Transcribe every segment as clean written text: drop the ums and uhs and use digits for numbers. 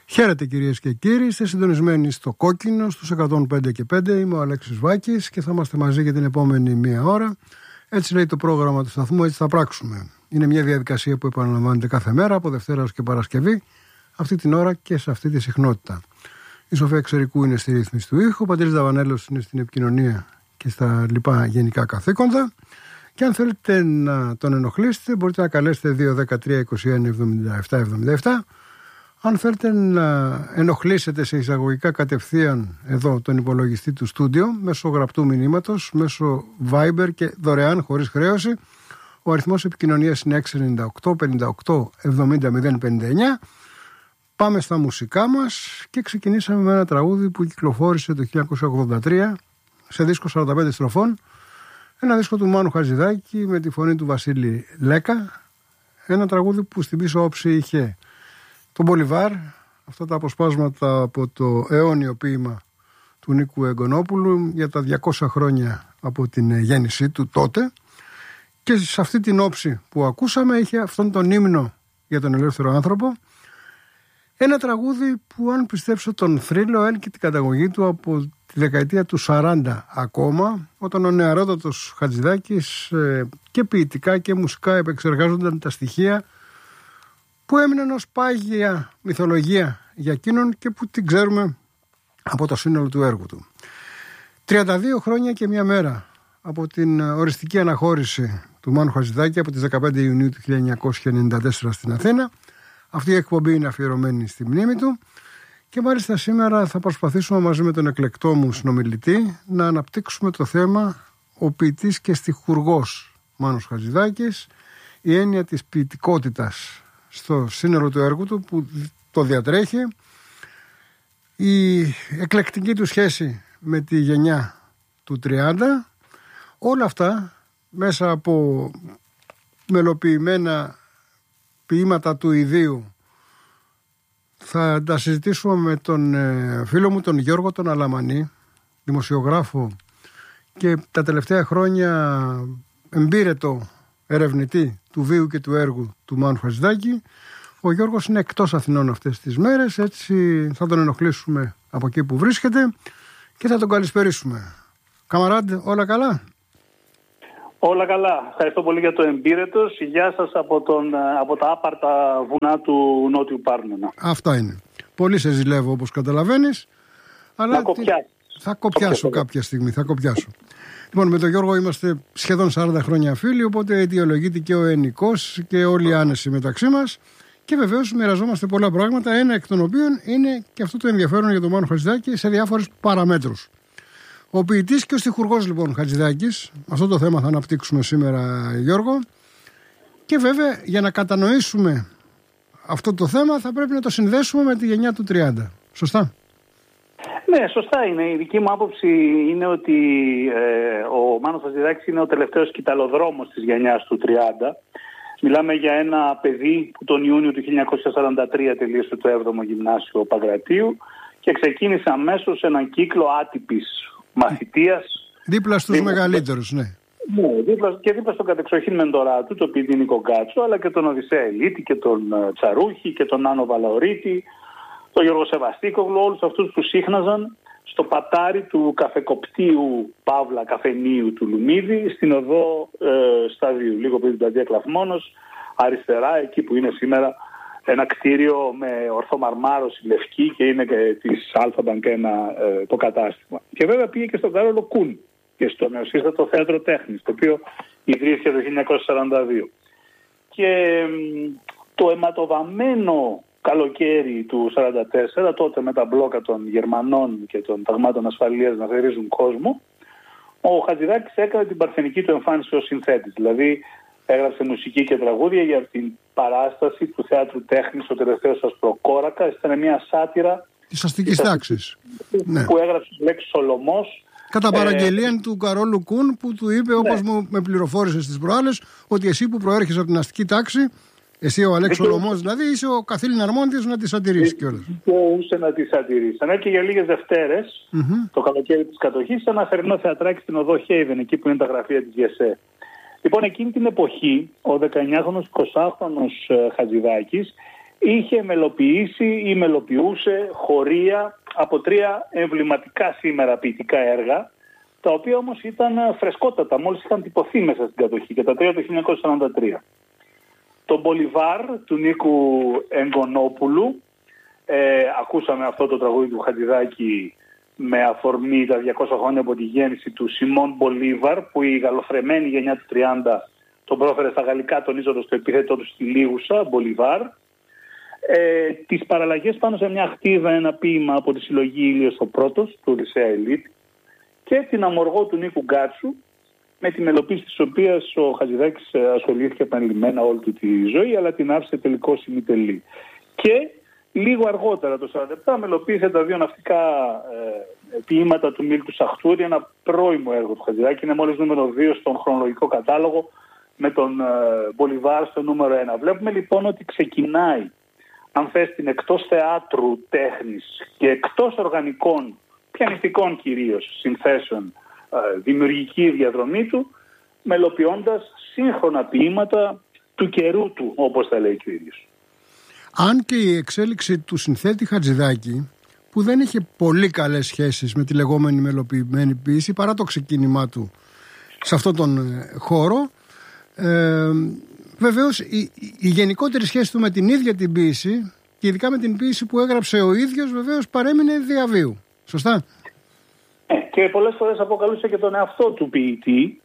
Χαίρετε κυρίες και κύριοι, είστε συντονισμένοι στο Κόκκινο στους 105 και 5. Είμαι ο Αλέξης Βάκης και θα είμαστε μαζί για την επόμενη μία ώρα. Έτσι λέει το πρόγραμμα του σταθμού, έτσι θα πράξουμε. Είναι μια διαδικασία που επαναλαμβάνεται κάθε μέρα από Δευτέρα ως και Παρασκευή, αυτή την ώρα και σε αυτή τη συχνότητα. Η Σοφία Εξερικού είναι στη ρύθμιση του ήχου, ο Παντελής Δαβανέλος είναι στην επικοινωνία και στα λοιπά γενικά καθήκοντα. Και αν θέλετε να τον ενοχλήσετε, μπορείτε να καλέσετε 2-13-21-77-77. Αν θέλετε να ενοχλήσετε σε εισαγωγικά κατευθείαν εδώ τον υπολογιστή του στούντιο, μέσω γραπτού μηνύματος, μέσω Viber και δωρεάν χωρίς χρέωση, ο αριθμός επικοινωνίας είναι 698-58-70-059. Πάμε στα μουσικά μας και ξεκινήσαμε με ένα τραγούδι που κυκλοφόρησε το 1983 σε δίσκο 45 στροφών. Ένα δίσκο του Μάνου Χατζηδάκη με τη φωνή του Βασίλη Λέκα. Ένα τραγούδι που στην πίσω όψη είχε τον Μπολιβάρ, αυτά τα αποσπάσματα από το αιώνιο ποίημα του Νίκου Εγκονόπουλου για τα 200 χρόνια από την γέννησή του τότε. Και σε αυτή την όψη που ακούσαμε είχε αυτόν τον ύμνο για τον ελεύθερο άνθρωπο. Ένα τραγούδι που, αν πιστέψω τον θρύλο, έλκει την καταγωγή του από τη δεκαετία του 40 ακόμα, όταν ο νεαρότατος Χατζηδάκης και ποιητικά και μουσικά επεξεργάζονταν τα στοιχεία που έμειναν ως πάγια μυθολογία για εκείνον και που την ξέρουμε από το σύνολο του έργου του. 32 χρόνια και μια μέρα από την οριστική αναχώρηση του Μάνου Χατζηδάκη από τις 15 Ιουνίου του 1994 στην Αθήνα. Αυτή η εκπομπή είναι αφιερωμένη στη μνήμη του και μάλιστα σήμερα θα προσπαθήσουμε μαζί με τον εκλεκτό μου συνομιλητή να αναπτύξουμε το θέμα ο ποιητής και στιχουργός Μάνος Χατζηδάκης, η έννοια της ποιητικότητας στο σύνολο του έργου του που το διατρέχει, η εκλεκτική του σχέση με τη γενιά του 30, όλα αυτά μέσα από μελοποιημένα ποίηματα του ιδίου. Θα τα συζητήσουμε με τον φίλο μου τον Γιώργο τον Αλαμανή, δημοσιογράφο και τα τελευταία χρόνια εμπείρετο ερευνητή του βίου και του έργου του Μάνου Χατζηδάκη. Ο Γιώργος είναι εκτός Αθηνών αυτές τις μέρες, έτσι θα τον ενοχλήσουμε από εκεί που βρίσκεται και θα τον καλησπερίσουμε. Καμαράντ, όλα καλά? Όλα καλά. Ευχαριστώ πολύ για το εμπείρετος. Γεια σας από τα άπαρτα βουνά του Νότιου Πάρνενα. Αυτά είναι. Πολύ σε ζηλεύω όπως καταλαβαίνεις. Αλλά θα κοπιάσω κάποια στιγμή. Λοιπόν, με τον Γιώργο είμαστε σχεδόν 40 χρόνια φίλοι, οπότε αιτιολογείται και ο ενικός και όλοι οι άνεση μεταξύ μας. Και βεβαίως μοιραζόμαστε πολλά πράγματα, ένα εκ των οποίων είναι και αυτό το ενδιαφέρον για τον Μάνο Χατζηδάκη σε διάφορες παραμέτρους. Ο ποιητής και ο στιχουργός λοιπόν Χατζηδάκης, αυτό το θέμα θα αναπτύξουμε σήμερα, Γιώργο. Και βέβαια για να κατανοήσουμε αυτό το θέμα θα πρέπει να το συνδέσουμε με τη γενιά του 30. Σωστά? Ναι, σωστά είναι. Η δική μου άποψη είναι ότι ο Μάνος Χατζηδάκης είναι ο τελευταίος κυταλοδρόμος της γενιάς του 30. Μιλάμε για ένα παιδί που τον Ιούνιο του 1943 τελείωσε το 7ο Γυμνάσιο Παγκρατίου και ξεκίνησε αμέσως έναν κύκλο άτυπης μαθητείας. Δίπλα στους μεγαλύτερους, ναι. Ναι, δίπλα στον κατεξοχήν μεντορά του, τον ποιητή Νίκο Γκάτσο, αλλά και τον Οδυσσέα Ηλίτη και τον Τσαρούχη και τον Άνο Βαλαωρίτη, τον Γιώργο Σεβαστίκογλου, όλους αυτούς που σύχναζαν στο πατάρι του καφεκοπτίου Παύλα Καφενείου του Λουμίδη, στην οδό Σταδίου, λίγο πριν την πλατεία Κλαφμόνος, αριστερά, εκεί που είναι σήμερα ένα κτίριο με ορθομαρμάρωση λευκή και είναι και της Αλφα-Μπανκ το κατάστημα. Και βέβαια πήγε και στον Κάρολο Κούν και στο νεοσύστατο Θέατρο Τέχνης, το οποίο ιδρύθηκε το 1942. Και το αιματοβαμμένο καλοκαίρι του 1944, τότε με τα μπλόκα των Γερμανών και των ταγμάτων ασφαλείας να θερίζουν κόσμο, ο Χατζηδάκης έκανε την παρθενική του εμφάνιση ως συνθέτης. Δηλαδή έγραψε μουσική και τραγούδια για την παράσταση του Θέατρου Τέχνης, ο τελευταίος Ασπροκόρακα. Ήταν μια σάτυρα της αστικής τάξης που έγραψε τη λέξη Σολωμός. Κατά παραγγελία του Καρόλου Κούν, που του είπε, όπως μου με πληροφόρησε στις προάλλες, ότι εσύ που προέρχεσαι από την αστική τάξη, εσύ ο Αλέξης Σολωμός δηλαδή, είσαι ο καθήλυν αρμόντιος να τη σατηρήσεις κιόλας. Μπορούσε να τη σατηρήσει. Και για λίγες Δευτέρες, το καλοκαίρι της κατοχής, σε ένα θερινό θεατράκι στην οδό Χέιβεν, εκεί που είναι τα γραφεία της ΓΕΣΕ. Λοιπόν, εκείνη την εποχή, ο 19χρονος, 20χρονος Χατζηδάκης είχε μελοποιήσει ή μελοποιούσε χωρία από 3 εμβληματικά σήμερα ποιητικά έργα, τα οποία όμως ήταν φρεσκότατα, μόλις είχαν τυπωθεί μέσα στην κατοχή και τα 3 το 1943. Το Μπολιβάρ του Νίκου Εγκονόπουλου, ακούσαμε αυτό το τραγούδι του Χατζηδάκη με αφορμή τα 200 χρόνια από τη γέννηση του Σιμών Μπολίβαρ, που η γαλλοφρεμένη γενιά του 30 τον πρόφερε στα γαλλικά τονίζοντας το επίθετό του στη Λίγουσα, Μπολιβάρ. Τις παραλλαγές πάνω σε μια χτίδα, ένα ποίημα από τη συλλογή Ήλιος ο Πρώτος του Οδυσσέα Ελίτη, και την Αμοργό του Νίκου Γκάτσου, με τη μελοποίηση της οποίας ο Χατζηδάκης ασχολήθηκε επανειλημμένα όλη του τη ζωή, αλλά την άφησε τελικώς ημιτελή. Και λίγο αργότερα, το 1947, μελοποίησε τα 2 ναυτικά ποίηματα του Μίλτου Σαχτούρη, ένα πρώιμο έργο του Χατζηδάκη, είναι μόλις νούμερο 2 στον χρονολογικό κατάλογο, με τον Μπολιβάρ στο νούμερο 1. Βλέπουμε λοιπόν ότι ξεκινάει, αν θες, την εκτός θεάτρου τέχνης και εκτός οργανικών, πιανιστικών κυρίως, συνθέσεων, δημιουργική διαδρομή του, μελοποιώντας σύγχρονα ποίηματα του καιρού του, όπως θα λέει και ο ίδιος. Αν και η εξέλιξη του συνθέτη Χατζηδάκη, που δεν είχε πολύ καλές σχέσεις με τη λεγόμενη μελοποιημένη ποίηση, παρά το ξεκίνημά του σε αυτόν τον χώρο, βεβαίως η γενικότερη σχέση του με την ίδια την ποίηση, και ειδικά με την ποίηση που έγραψε ο ίδιος, βεβαίως παρέμεινε διαβίου. Σωστά? Και πολλές φορές αποκαλούσε και τον εαυτό του ποιητή.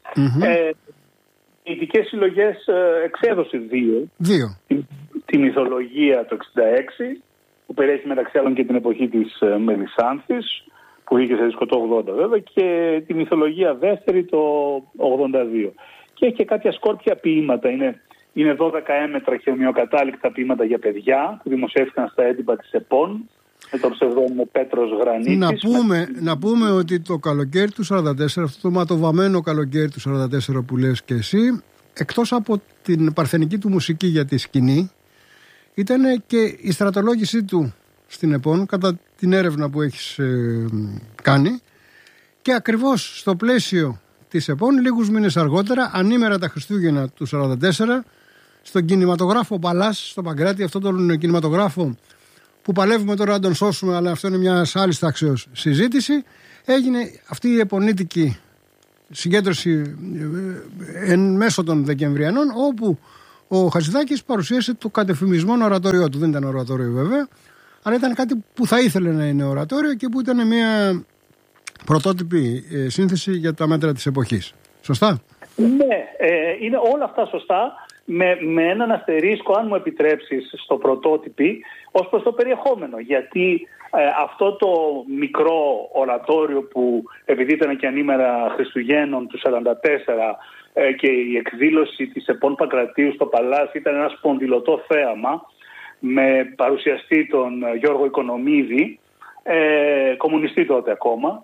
Ποιητικές συλλογές εξέδωσε 2. Τη Μυθολογία το 1966, που περιέχει μεταξύ άλλων και την εποχή της Μελισσάνθης, που βγήκε σε δίσκο το 80 βέβαια, και τη Μυθολογία δεύτερη το 82. Και έχει και κάποια σκόρπια ποίηματα. Είναι 12 έμετρα και ομοιοκατάληκτα ποίηματα για παιδιά, που δημοσιεύτηκαν στα έντυπα της ΕΠΟΝ, με το ψευδόνυμο Πέτρος Γρανίτης. Να πούμε ότι το καλοκαίρι του 1944, αυτό το ματοβαμμένο καλοκαίρι του 1944 που λες και εσύ, εκτός από την παρθενική του μουσική για τη σκηνή, ήταν και η στρατολόγησή του στην ΕΠΟΝ κατά την έρευνα που έχεις κάνει, και ακριβώς στο πλαίσιο της ΕΠΟΝ, λίγους μήνες αργότερα, ανήμερα τα Χριστούγεννα του 1944, στον κινηματογράφο Παλάς, στο Παγκράτη, αυτόν τον κινηματογράφο που παλεύουμε τώρα να τον σώσουμε, αλλά αυτό είναι μια άλλη τάξεως συζήτηση, έγινε αυτή η επονίτικη συγκέντρωση εν μέσω των Δεκεμβριανών, όπου ο Χατζηδάκης παρουσίασε το κατεφημισμένο ορατόριό του. Δεν ήταν ορατόριο βέβαια, αλλά ήταν κάτι που θα ήθελε να είναι ορατόριο και που ήταν μια πρωτότυπη σύνθεση για τα μέτρα της εποχής. Σωστά? Ναι, είναι όλα αυτά σωστά, με έναν αστερίσκο, αν μου επιτρέψεις, στο πρωτότυπη, ως προς το περιεχόμενο. Γιατί αυτό το μικρό ορατόριο, που επειδή ήταν και ανήμερα Χριστουγέννων του 1944 και η εκδήλωση της ΕΠΟΝ Παγκρατίου στο Παλάς ήταν ένα σπονδυλωτό θέαμα, με παρουσιαστή τον Γιώργο Οικονομίδη, κομμουνιστή τότε ακόμα,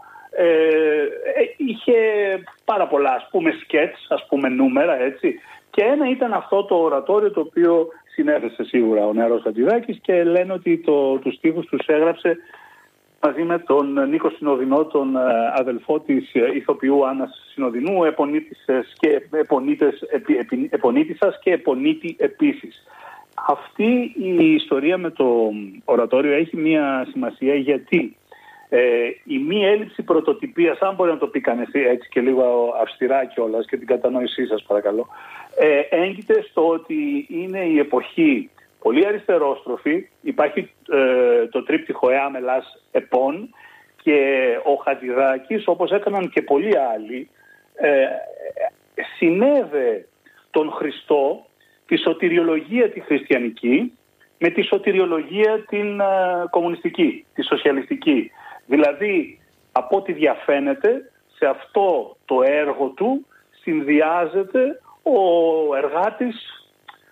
είχε πάρα πολλά, ας πούμε, σκέτς, ας πούμε, νούμερα, έτσι. Και ένα ήταν αυτό το ορατόριο, το οποίο συνέθεσε σίγουρα ο νεαρός Χατζηδάκης, και λένε ότι τους στίχους τους έγραψε μαζί με τον Νίκο Συνοδεινό, τον αδελφό της ηθοποιού Άννας Συνοδεινού, επονίτισσας και επονίτη επίσης. Αυτή η ιστορία με το ορατόριο έχει μία σημασία, γιατί η μη έλλειψη πρωτοτυπίας, αν μπορεί να το πει κανείς έτσι και λίγο αυστηρά κιόλας, και την κατανόησή σας παρακαλώ, έγκυται στο ότι είναι η εποχή πολύ αριστερόστροφη. Υπάρχει το τρίπτυχο Εάμελας ΕΠΟΝ, και ο Χατζηδάκης, όπως έκαναν και πολλοί άλλοι, συνέδε τον Χριστό, τη σωτηριολογία τη χριστιανική, με τη σωτηριολογία την κομμουνιστική, τη σοσιαλιστική. Δηλαδή, από ό,τι διαφαίνεται, σε αυτό το έργο του συνδυάζεται ο εργάτης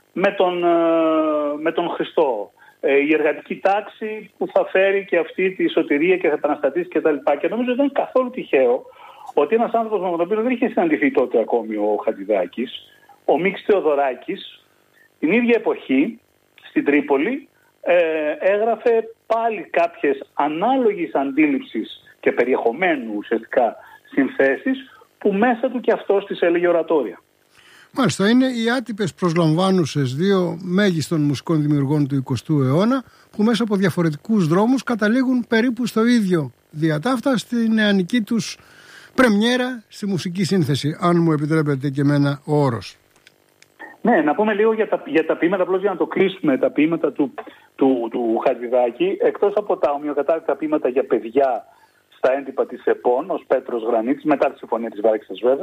με τον Χριστό. Η εργατική τάξη που θα φέρει και αυτή τη σωτηρία και θα επαναστατήσει κτλ. Και νομίζω δεν είναι καθόλου τυχαίο ότι ένας άνθρωπος με τον οποίο δεν είχε συναντηθεί τότε ακόμη ο Χατζηδάκης, ο Μίξ Θεοδωράκης, την ίδια εποχή στην Τρίπολη έγραφε πάλι κάποιες ανάλογης αντίληψης και περιεχομένου ουσιαστικά συνθέσεις, που μέσα του και αυτός τις έλεγε ορατόρια. Μάλιστα, είναι οι άτυπες προσλαμβάνουσες δύο μέγιστων μουσικών δημιουργών του 20ου αιώνα που μέσα από διαφορετικούς δρόμους καταλήγουν περίπου στο ίδιο διατάφτα στη νεανική τους πρεμιέρα στη μουσική σύνθεση, αν μου επιτρέπετε και εμένα ο όρος. Ναι, να πούμε λίγο για τα ποίηματα, απλώς για να το κλείσουμε, τα ποίηματα του Χατζηδάκη, εκτός από τα ομοιοκατάρτιτα ποίηματα για παιδιά στα έντυπα της ΕΠΟΝ, ως Πέτρος Γρανίτης, μετά τη συμφωνία της Βάρκητσας βέβαια,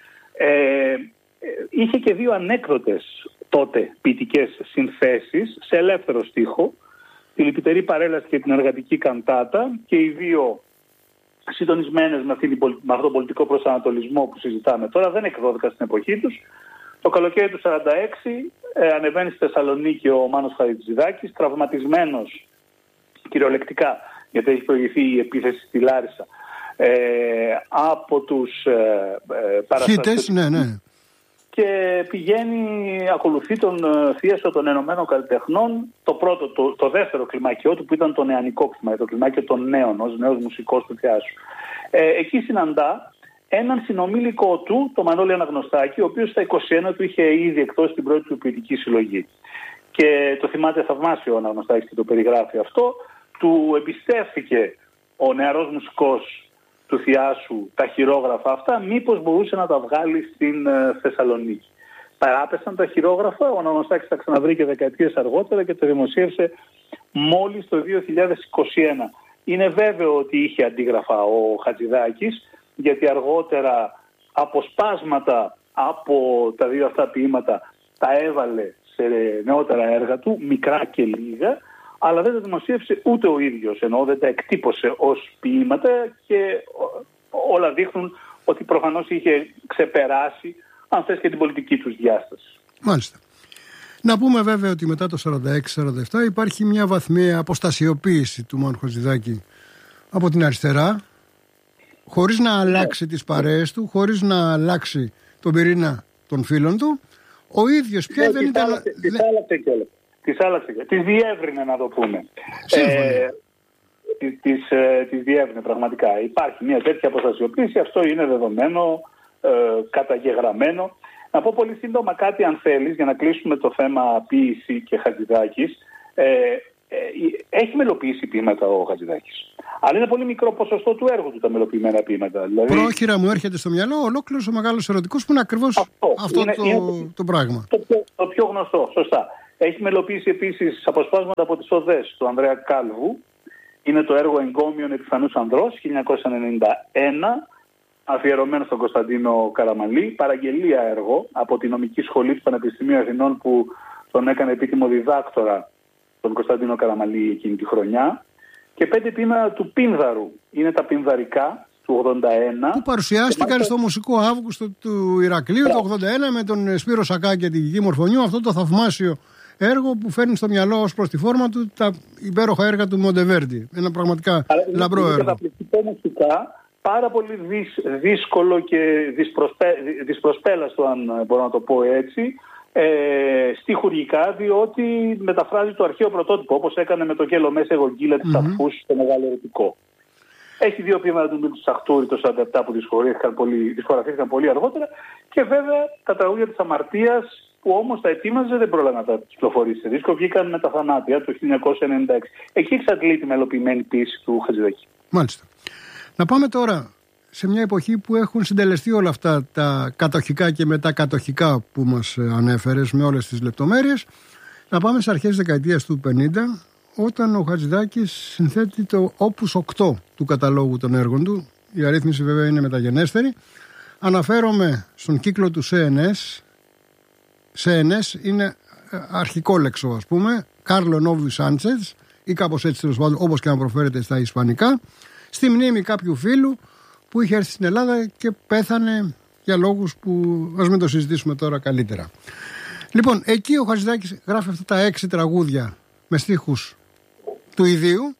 είχε και δύο ανέκδοτες τότε ποιητικές συνθέσεις σε ελεύθερο στίχο, τη Λυπητερή Παρέλαση και την Εργατική Καντάτα, και οι δύο συντονισμένες με αυτόν τον πολιτικό προσανατολισμό που συζητάμε τώρα, δεν εκδόθηκαν στην εποχή τους. Το καλοκαίρι του 1946 ανεβαίνει στη Θεσσαλονίκη ο Μάνος Χατζηδάκης, τραυματισμένος κυριολεκτικά, γιατί έχει προηγηθεί η επίθεση στη Λάρισα, από τους παραστατές, ναι. Και πηγαίνει, ακολουθεί τον θίασο των Ενωμένων Καλλιτεχνών, το δεύτερο κλιμάκιό του, που ήταν το νεανικό κλιμάκιο, το κλιμάκιο των νέων, ως νέος μουσικός του θιάσου. Εκεί συναντά έναν συνομήλικο του, το Μανώλη Αναγνωστάκη, ο οποίος στα 21 του είχε ήδη εκδώσει την πρώτη του ποιητική συλλογή. Και το θυμάται θαυμάσιο ο Αναγνωστάκης και το περιγράφει αυτό. Του εμπιστεύθηκε ο νεαρός μουσικός του θιάσου τα χειρόγραφα αυτά, μήπως μπορούσε να τα βγάλει στην Θεσσαλονίκη. Παράπεσαν τα χειρόγραφα, ο Αναγνωστάκης τα ξαναβρήκε δεκαετίες αργότερα και το δημοσίευσε μόλις το 2021. Είναι βέβαιο ότι είχε αντίγραφα ο Χατζηδάκης, γιατί αργότερα αποσπάσματα από τα δύο αυτά ποίηματα τα έβαλε σε νεότερα έργα του, μικρά και λίγα, αλλά δεν τα δημοσίευσε ούτε ο ίδιος, ενώ δεν τα εκτύπωσε ως ποίηματα, και όλα δείχνουν ότι προφανώς είχε ξεπεράσει, αν θες, και την πολιτική τους διάσταση. Μάλιστα. Να πούμε βέβαια ότι μετά το 46-47 υπάρχει μια βαθμία αποστασιοποίηση του Μάνου Χατζηδάκη από την αριστερά, χωρίς να αλλάξει τις παρέες του, χωρίς να αλλάξει τον πυρήνα των φίλων του. Ο ίδιος πια δεν ήταν... Τις άλλαξε και τις διεύρυνε, να το πούμε. Τις διεύρυνε πραγματικά. Υπάρχει μια τέτοια αποστασιοποίηση, αυτό είναι δεδομένο, καταγεγραμμένο. Να πω πολύ σύντομα κάτι, αν θέλεις, για να κλείσουμε το θέμα ποίηση και Χατζηδάκης. Έχει μελοποιήσει ποίηματα ο Χατζηδάκης. Αλλά είναι πολύ μικρό ποσοστό του έργου του τα μελοποιημένα ποίηματα. Δηλαδή... Πρόχειρα μου έρχεται στο μυαλό ολόκληρος ο Μεγάλος Ερωτικός, που είναι ακριβώς αυτό το πράγμα. Το πιο γνωστό, σωστά. Έχει μελοποιήσει επίσης αποσπάσματα από τις οδές του Ανδρέα Κάλβου. Είναι το έργο Εγκόμιον Επιφανούς Ανδρός, 1991, αφιερωμένο στον Κωνσταντίνο Καραμαλή. Παραγγελία έργο από τη νομική σχολή του Πανεπιστημίου Αθηνών, που τον έκανε επίτιμο διδάκτορα τον Κωνσταντίνο Καραμαλή εκείνη τη χρονιά. Και 5 ποίηματα του Πίνδαρου. Είναι τα Πινδαρικά του 81. Που παρουσιάστηκαν στο Μουσικό Αύγουστο του Ηρακλείου το 81 με τον Σπύρο Σακά και την Κική Μορφωνιού. Αυτό το θαυμάσιο έργο που φέρνει στο μυαλό ως προς τη φόρμα του τα υπέροχα έργα του Μοντεβέρντι. Ένα πραγματικά λαμπρό έργο. Καταπληκτικό μουσικά, πάρα πολύ δύσκολο και δυσπροσπέλαστο, αν μπορώ να το πω έτσι, στιχουργικά, διότι μεταφράζει το αρχαίο πρωτότυπο, όπως έκανε με το Κέλο Μέσα Γογγίλα της Αφούς στο Μεγάλο Ερωτικό. Έχει δύο ποίηματα του Μίλτου Σαχτούρη το 1947 που δισκογραφήθηκαν πολύ αργότερα, και βέβαια τα τραγούδια της Αμαρτίας, που όμως τα ετοίμαζε, δεν πρόλαβε να τα κυκλοφορήσει σε δίσκο, βγήκαν με τα θανάτια το 1996. Εκεί εξαντλεί τη μελοποιημένη ποίηση του Χατζηδάκη. Μάλιστα. Να πάμε τώρα σε μια εποχή που έχουν συντελεστεί όλα αυτά τα κατοχικά και μετακατοχικά που μας ανέφερες με όλες τις λεπτομέρειες. Να πάμε στις αρχές της δεκαετίας του 50, όταν ο Χατζηδάκης συνθέτει το Opus 8 του καταλόγου των έργων του. Η αρρύθμιση βέβαια είναι μεταγενέστερη. Αναφέρομαι στον κύκλο του CNS. CNS είναι αρχικό λέξο, ας πούμε, Κάρλο Νόβιου Σάντσετς, ή κάπως έτσι τέλος πάντων, όπως και να προφέρεται στα ισπανικά, στη μνήμη κάποιου φίλου που είχε έρθει στην Ελλάδα και πέθανε για λόγους που ας μην το συζητήσουμε τώρα καλύτερα. Λοιπόν, εκεί ο Χατζηδάκης γράφει αυτά τα 6 τραγούδια με στίχους του ιδίου,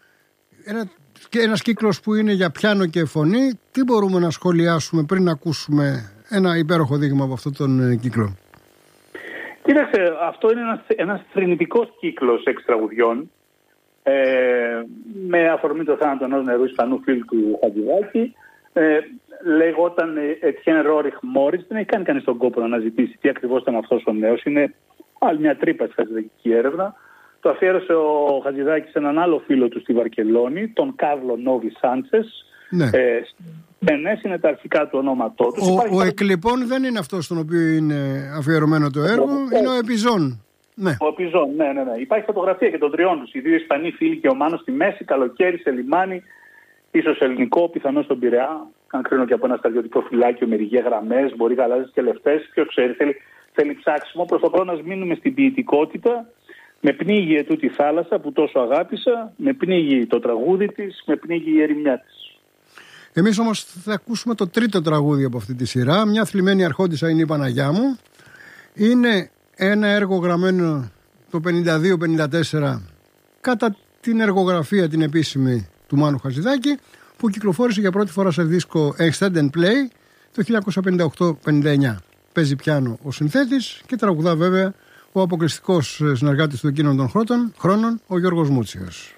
ένας κύκλος που είναι για πιάνο και φωνή. Τι μπορούμε να σχολιάσουμε πριν να ακούσουμε ένα υπέροχο δείγμα από αυτόν τον κύκλο? Κοίταξε, αυτό είναι ένας θρηνητικός κύκλος 6 τραγουδιών, με αφορμή το θάνατο ενός νεαρού Ισπανού φίλου του Χατζηδάκη. Λεγόταν Etienne Roerich Morris. Δεν έχει κάνει κανείς τον κόπο να αναζητήσει τι ακριβώς ήταν αυτός ο νέος. Είναι άλλη μια τρύπα στη χατζηδακική έρευνα. Το αφιέρωσε ο Χατζηδάκης σε έναν άλλο φίλο του στη Βαρκελόνη, τον Κάρλο Νόβι Σάντσες. Ναι. Μπενές είναι τα αρχικά του ονόματό του. Ο Εκλειπών δεν είναι αυτός στον οποίο είναι αφιερωμένο το έργο, είναι ο Επιζών. Ναι. Ο Επιζών, ναι. Υπάρχει φωτογραφία και των τριών τους. Οι δύο Ισπανοί φίλοι και ο Μάνος στη μέση, καλοκαίρι σε λιμάνι, ίσως ελληνικό, πιθανώς στον Πειραιά. Αν κρίνω και από ένα στρατιωτικό φυλάκιο με ρηγές γραμμές, μπορεί γαλάζιες και λευτές. Ποιος ξέρει, θέλει ψάξιμο. Προς το χρόνο, ας μείνουμε στην ποιητικότητα. Με πνίγει ετούτη η θάλασσα που τόσο αγάπησα, με πνίγει το τραγούδι της, με πνίγει η ερημιά της. Εμείς όμως θα ακούσουμε το τρίτο τραγούδι από αυτή τη σειρά. Μια θλιμμένη αρχόντισσα είναι η Παναγιά μου. Είναι ένα έργο γραμμένο το 52-54 κατά την εργογραφία την επίσημη του Μάνου Χατζηδάκη, που κυκλοφόρησε για πρώτη φορά σε δίσκο Extend and Play το 1958-59. Παίζει πιάνο ο συνθέτης και τραγουδά βέβαια ο αποκλειστικός συνεργάτης του εκείνων των χρόνων, ο Γιώργος Μούτσιος.